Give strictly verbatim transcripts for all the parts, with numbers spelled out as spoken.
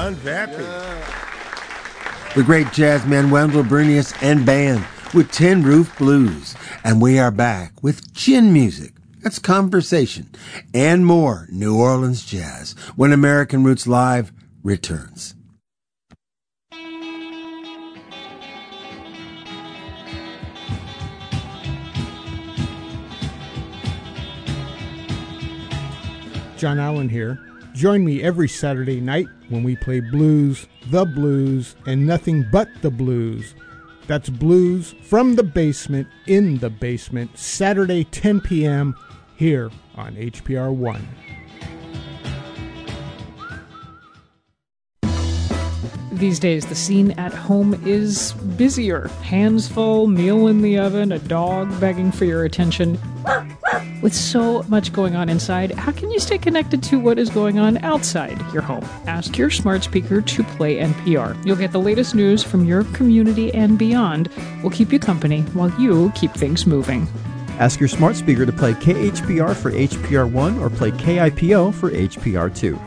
Don Vappy. Yeah. The great jazzman Wendell Bernius and band with Tin Roof Blues. And we are back with Chin Music. That's conversation and more New Orleans jazz when American Roots Live returns. John Allen here. Join me every Saturday night when we play blues, the blues, and nothing but the blues. That's blues from the basement, in the basement, Saturday ten p.m. here on H P R one. These days, the scene at home is busier. Hands full, meal in the oven, a dog begging for your attention. With so much going on inside, how can you stay connected to what is going on outside your home? Ask your smart speaker to play N P R. You'll get the latest news from your community and beyond. We'll keep you company while you keep things moving. Ask your smart speaker to play K H P R for H P R one or play K I P O for H P R two.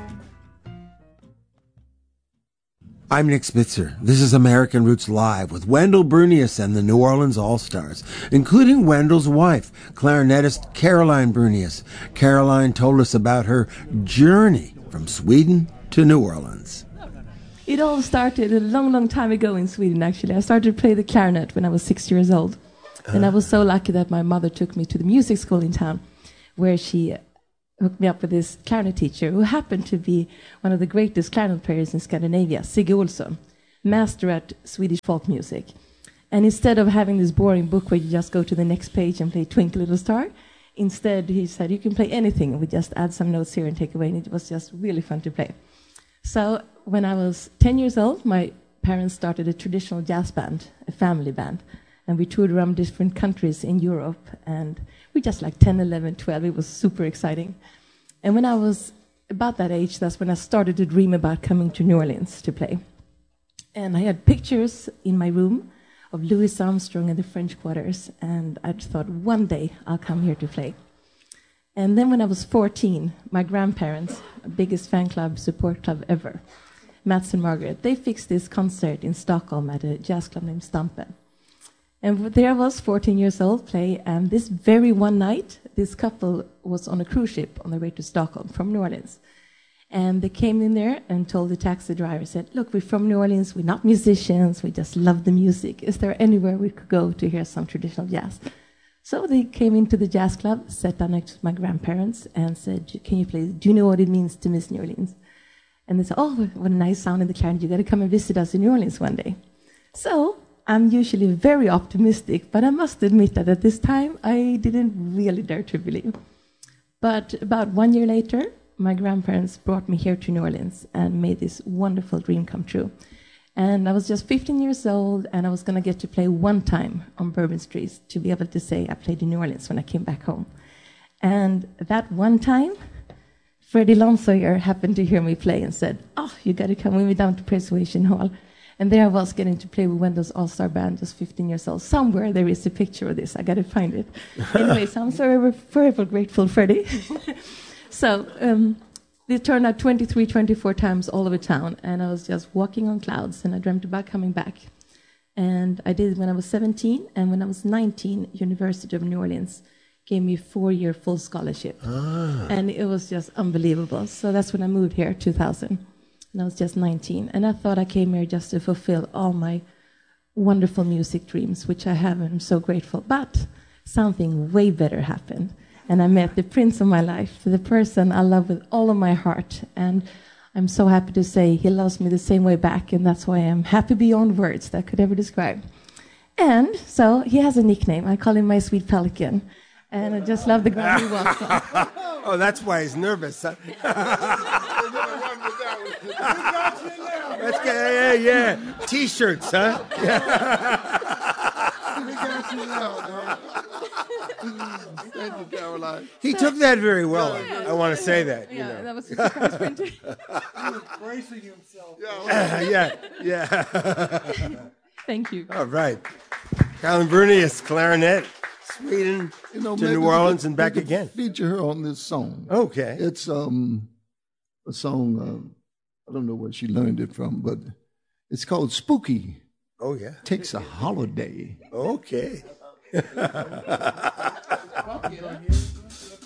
I'm Nick Spitzer. This is American Roots Live with Wendell Bernius and the New Orleans All-Stars, including Wendell's wife, clarinetist Caroline Bernius. Caroline told us about her journey from Sweden to New Orleans. It all started a long, long time ago in Sweden, actually. I started to play the clarinet when I was six years old. Uh. And I was so lucky that my mother took me to the music school in town, where she hooked me up with this clarinet teacher who happened to be one of the greatest clarinet players in Scandinavia, Sigge Olsson, master at Swedish folk music. And instead of having this boring book where you just go to the next page and play Twinkle Little Star, instead he said, you can play anything, and we just add some notes here and take away, and it was just really fun to play. So when I was ten years old, my parents started a traditional jazz band, a family band, and we toured around different countries in Europe, and we just like ten, eleven, twelve. It was super exciting. And when I was about that age, that's when I started to dream about coming to New Orleans to play. And I had pictures in my room of Louis Armstrong and the French Quarters, and I thought, one day I'll come here to play. And then when I was fourteen, my grandparents, biggest fan club, support club ever, Mats and Margaret, they fixed this concert in Stockholm at a jazz club named Stampen. And there I was, fourteen years old, play, and this very one night, this couple was on a cruise ship on their way to Stockholm from New Orleans. And they came in there and told the taxi driver, said, look, we're from New Orleans, we're not musicians, we just love the music. Is there anywhere we could go to hear some traditional jazz? So they came into the jazz club, sat down next to my grandparents, and said, can you please, do you know what it means to miss New Orleans? And they said, oh, what a nice sound in the clarinet, you got to come and visit us in New Orleans one day. So I'm usually very optimistic, but I must admit that at this time, I didn't really dare to believe. But about one year later, my grandparents brought me here to New Orleans and made this wonderful dream come true. And I was just fifteen years old, and I was going to get to play one time on Bourbon Street to be able to say I played in New Orleans when I came back home. And that one time, Freddie Lonsoyer happened to hear me play and said, oh, you got to come with me down to Persuasion Hall. And there I was getting to play with Wendell's All-Star Band, just fifteen years old. Somewhere there is a picture of this. I got to find it. Anyway, so I'm so forever grateful, Freddie. So um, they turned out twenty-three, twenty-four times all over town, and I was just walking on clouds, and I dreamt about coming back. And I did it when I was seventeen, and when I was nineteen, University of New Orleans gave me a four-year full scholarship. Ah. And it was just unbelievable. So that's when I moved here, two thousand. And I was just nineteen. And I thought I came here just to fulfill all my wonderful music dreams, which I have, and I'm so grateful. But something way better happened. And I met the prince of my life, the person I love with all of my heart. And I'm so happy to say he loves me the same way back. And that's why I'm happy beyond words that I could ever describe. And so he has a nickname. I call him my sweet pelican. And I just love the ground he walks on. Oh, that's why he's nervous. Huh? Let's get, yeah, yeah. T-shirts, huh? Thank you, Caroline. He took that very well. I, I want to say that. Yeah, you know. that was a surprise printer. He was bracing himself. Uh, yeah, yeah. Thank you. All right. Caroline Bernius, clarinet, Sweden You know, to maybe New Orleans we and could- back we could again. Feature her on this song. Okay. It's um a song uh, I don't know where she learned it from, but it's called Spooky. Oh, yeah. Takes a holiday. Okay.